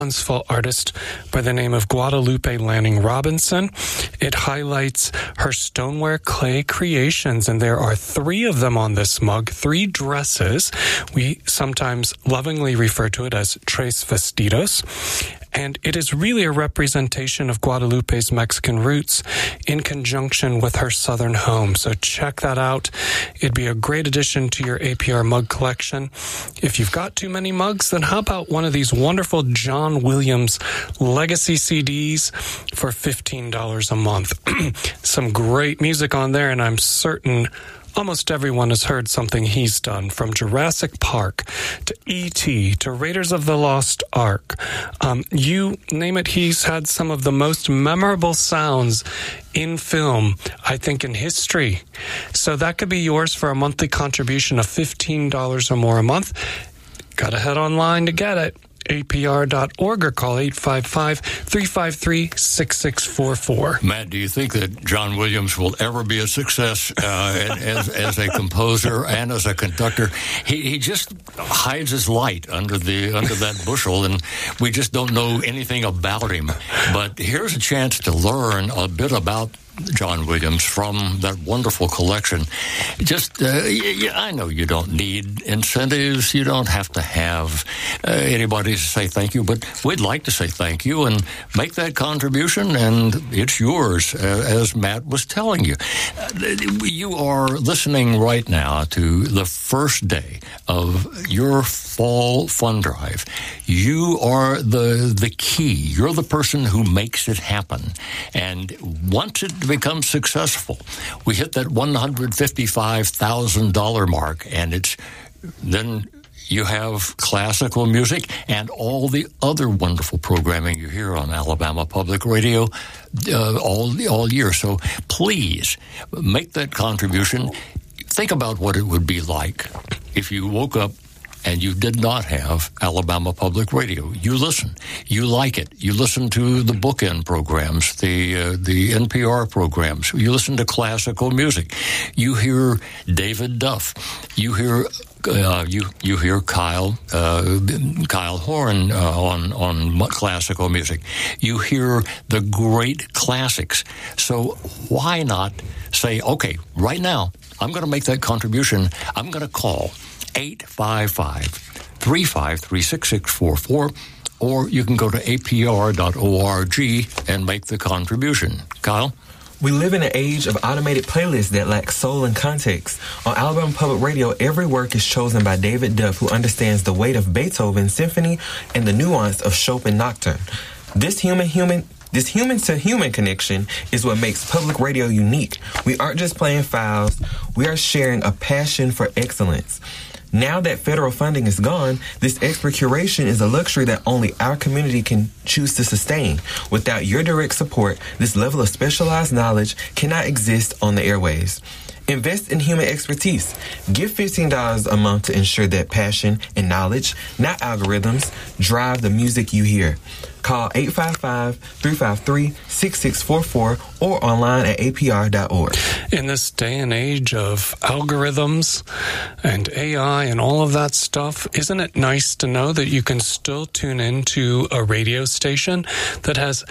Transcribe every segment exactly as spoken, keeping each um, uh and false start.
Huntsville artist by the name of Guadalupe Lanning Robinson. It highlights her stoneware clay creations, and there are three of them on this mug, three dresses. We sometimes lovingly refer to it as tres vestidos. And it is really a representation of Guadalupe's Mexican roots in conjunction with her southern home. So check that out. It'd be a great addition to your A P R mug collection. If you've got too many mugs, then how about one of these wonderful John Williams Legacy C Ds for fifteen dollars a month? Some great music on there, and I'm certain almost everyone has heard something he's done, from Jurassic Park to E T to Raiders of the Lost Ark. Um, you name it, he's had some of the most memorable sounds in film, I think, in history. So that could be yours for a monthly contribution of fifteen dollars or more a month. Got to head online to get it. A P R dot org or call eight five five, three five three, six six four four. Matt, do you think that John Williams will ever be a success uh, as, as a composer and as a conductor? He he just hides his light under the under that bushel, and we just don't know anything about him. But here's a chance to learn a bit about John Williams from that wonderful collection. Just, uh, y- I know you don't need incentives. You don't have to have uh, anybody to say thank you, but we'd like to say thank you and make that contribution, and it's yours, uh, as Matt was telling you. Uh, you are listening right now to the first day of your fall fund drive. You are the the key. You're the person who makes it happen. And once it becomes successful, we hit that one hundred fifty-five thousand dollars mark, and it's then you have classical music and all the other wonderful programming you hear on Alabama Public Radio uh, all all year. So please make that contribution. Think about what it would be like if you woke up and you did not have Alabama Public Radio. You listen. You like it. You listen to the bookend programs, the uh, the N P R programs. You listen to classical music. You hear David Duff. You hear uh, you you hear Kyle uh, Kyle Horn uh, on on classical music. You hear the great classics. So why not say, okay, right now I'm going to make that contribution. I'm going to call eight five five, three five three, six six four four, or you can go to A P R dot org and make the contribution. Kyle? We live in an age of automated playlists that lack soul and context. On Alabama Public Radio, every work is chosen by David Duff, who understands the weight of Beethoven's symphony and the nuance of Chopin Nocturne. This human human This human-to-human connection is what makes public radio unique. We aren't just playing files. We are sharing a passion for excellence. Now that federal funding is gone, this expert curation is a luxury that only our community can choose to sustain. Without your direct support, this level of specialized knowledge cannot exist on the airwaves. Invest in human expertise. Give fifteen dollars a month to ensure that passion and knowledge, not algorithms, drive the music you hear. Call eight five five, three five three, six six four four or online at A P R dot org. In this day and age of algorithms and A I and all of that stuff, isn't it nice to know that you can still tune into a radio station that has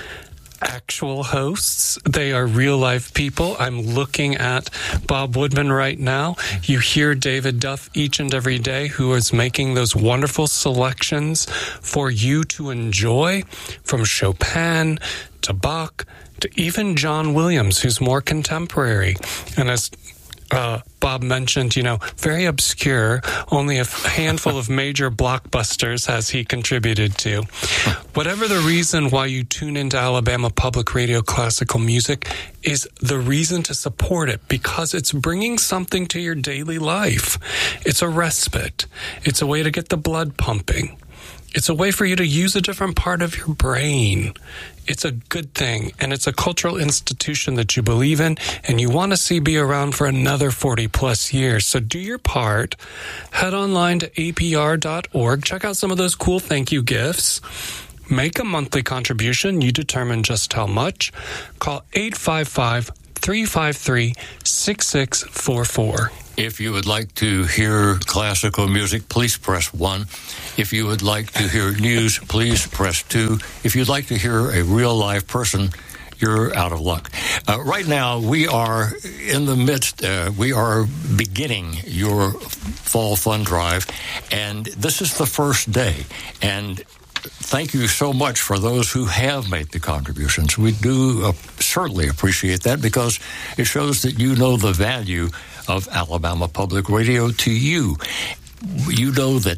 actual hosts? They are real life people. I'm looking at Bob Woodman right now. You hear David Duff each and every day, who is making those wonderful selections for you to enjoy, from Chopin to Bach to even John Williams, who's more contemporary. And as Uh, Bob mentioned, you know, very obscure, only a handful of major blockbusters has he contributed to. Whatever the reason why you tune into Alabama Public Radio classical music is the reason to support it, because it's bringing something to your daily life. It's a respite. It's a way to get the blood pumping. It's a way for you to use a different part of your brain. It's a good thing, and it's a cultural institution that you believe in and you want to see be around for another forty plus years. So do your part. Head online to A P R dot org. Check out some of those cool thank you gifts. Make a monthly contribution. You determine just how much. Call eight five five, three five three, six six four four. If you would like to hear classical music, please press one. If you would like to hear news, please press two. If you'd like to hear a real live person, you're out of luck. Uh, right now, we are in the midst, uh, we are beginning your fall fund drive, and this is the first day. And thank you so much for those who have made the contributions. We do uh, certainly appreciate that, because it shows that you know the value of Alabama Public Radio to you. You know that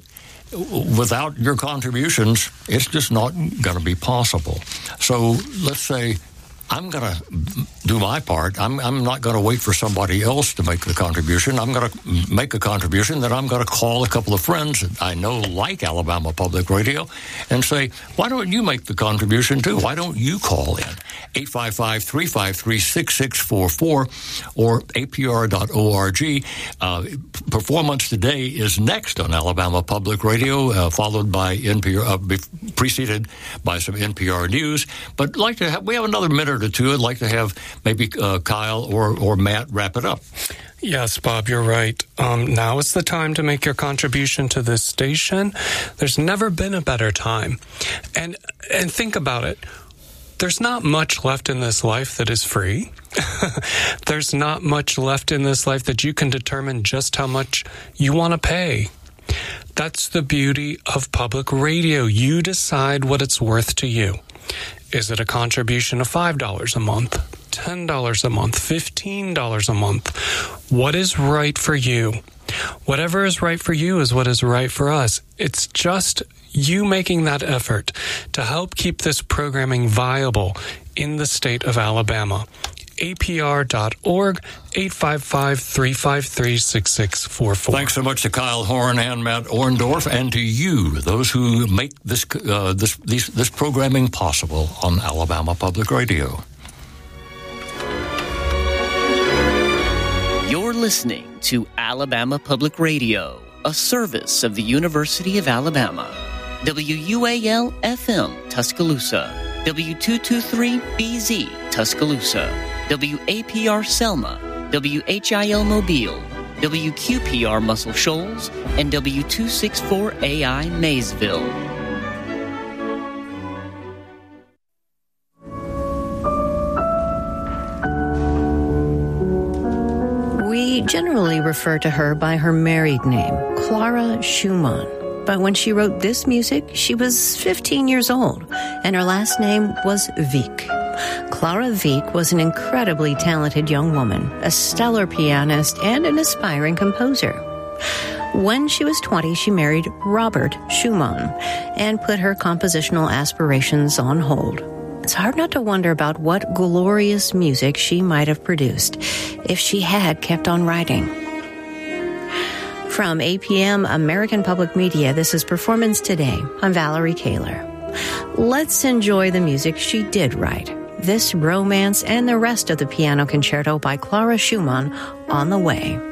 without your contributions, it's just not going to be possible. So let's say I'm going to do my part. I'm, I'm not going to wait for somebody else to make the contribution. I'm going to make a contribution that I'm going to call a couple of friends that I know like Alabama Public Radio and say, why don't you make the contribution too? Why don't you call in? eight five five, three five three, six six four four or A P R dot org. Uh, Performance Today is next on Alabama Public Radio, uh, followed by N P R, uh, preceded by some N P R news. But like to have, we have another minute or two. I'd like to have maybe uh, Kyle or, or Matt wrap it up. Yes, Bob, you're right. Um, now is the time to make your contribution to this station. There's never been a better time. And and think about it. There's not much left in this life that is free. There's not much left in this life that you can determine just how much you want to pay. That's the beauty of public radio. You decide what it's worth to you. Is it a contribution of five dollars a month, ten dollars a month, fifteen dollars a month? What is right for you? Whatever is right for you is what is right for us. It's just you making that effort to help keep this programming viable in the state of Alabama. A P R dot org, eight five five, three five three, six six four four. Thanks so much to Kyle Horn and Matt Orndorff, and to you, those who make this uh, this these, this programming possible on Alabama Public Radio. You're listening to Alabama Public Radio, a service of the University of Alabama. W U A L F M Tuscaloosa, W two twenty-three B Z Tuscaloosa, W A P R Selma, W H I L Mobile, W Q P R Muscle Shoals, and W two sixty-four A I Maysville. We generally refer to her by her married name, Clara Schumann. But when she wrote this music, she was fifteen years old, and her last name was Wieck. Clara Wieck was an incredibly talented young woman, a stellar pianist, and an aspiring composer. When she was twenty, she married Robert Schumann and put her compositional aspirations on hold. It's hard not to wonder about what glorious music she might have produced if she had kept on writing. From A P M American Public Media, this is Performance Today. I'm Valerie Kaler. Let's enjoy the music she did write. This Romance and the rest of the piano concerto by Clara Schumann on the way.